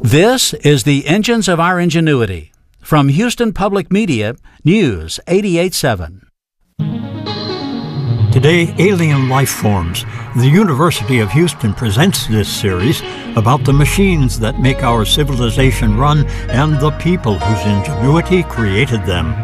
This is the Engines of Our Ingenuity from Houston Public Media, News 88.7. Today, Alien Life Forms. The University of Houston presents this series about the machines that make our civilization run and the people whose ingenuity created them.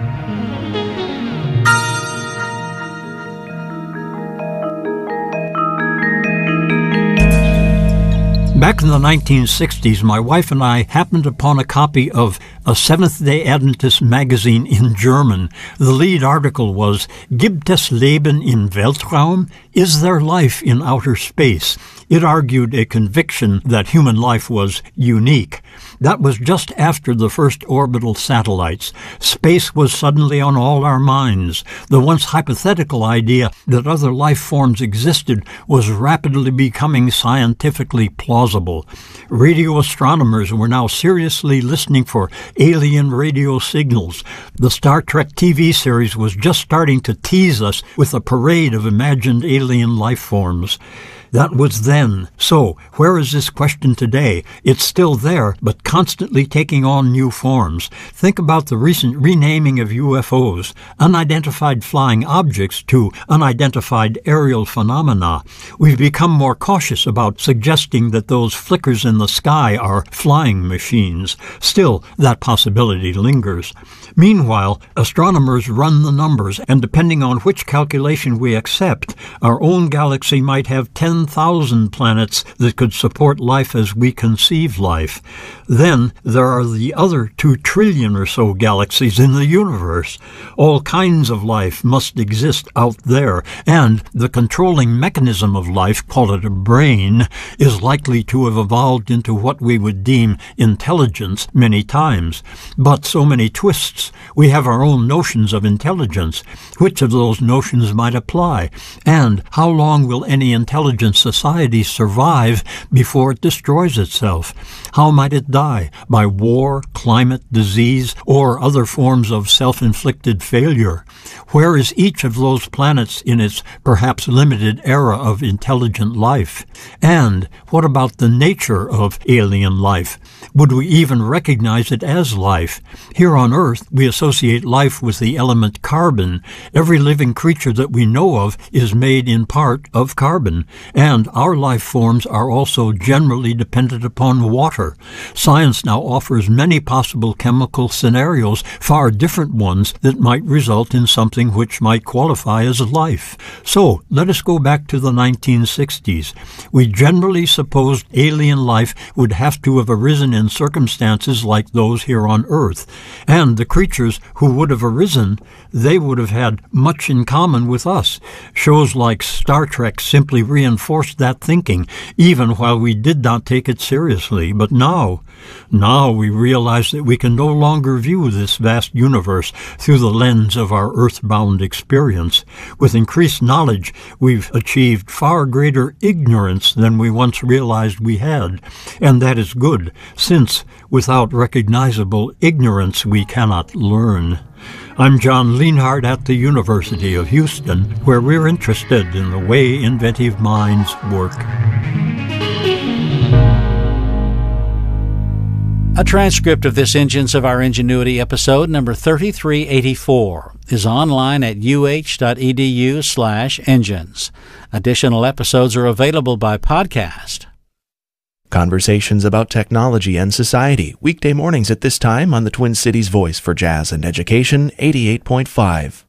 Back in the 1960s, my wife and I happened upon a copy of a Seventh-day Adventist magazine in German. The lead article was, Gibt es Leben im Weltraum? Is there life in outer space? It argued a conviction that human life was unique. That was just after the first orbital satellites. Space was suddenly on all our minds. The once hypothetical idea that other life forms existed was rapidly becoming scientifically plausible. Radio astronomers were now seriously listening for alien radio signals. The Star Trek TV series was just starting to tease us with a parade of imagined alien life forms. That was then. So, where is this question today? It's still there, but constantly taking on new forms. Think about the recent renaming of UFOs, unidentified flying objects, to unidentified aerial phenomena. We've become more cautious about suggesting that those flickers in the sky are flying machines. Still, that possibility lingers. Meanwhile, astronomers run the numbers, and depending on which calculation we accept, our own galaxy might have 10,000 planets that could support life as we conceive life. Then there are the other 2 trillion or so galaxies in the universe. All kinds of life must exist out there, and the controlling mechanism of life, call it a brain, is likely to have evolved into what we would deem intelligence many times. But so many twists. We have our own notions of intelligence. Which of those notions might apply? And how long will any intelligent society survive before it destroys itself? How might it die? By war, climate, disease, or other forms of self-inflicted failure? Where is each of those planets in its perhaps limited era of intelligent life? And what about the nature of alien life? Would we even recognize it as life? Here on Earth, we associate life with the element carbon. Every living creature that we know of is made in part of carbon, and our life forms are also generally dependent upon water. Science now offers many possible chemical scenarios, far different ones that might result in something which might qualify as life. So, let us go back to the 1960s. We generally supposed alien life would have to have arisen in circumstances like those here on Earth, and the creatures who would have arisen, they would have had much in common with us. Shows like Star Trek simply reinforced that thinking, even while we did not take it seriously. But now we realize that we can no longer view this vast universe through the lens of our earthbound experience. With increased knowledge, we've achieved far greater ignorance than we once realized we had. And that is good, since without recognizable ignorance we cannot learn. I'm John Lienhardt at the University of Houston, where we're interested in the way inventive minds work. A transcript of this Engines of Our Ingenuity episode number 3384 is online at uh.edu/engines. Additional episodes are available by podcast. Conversations about technology and society, weekday mornings at this time on the Twin Cities Voice for Jazz and Education, 88.5.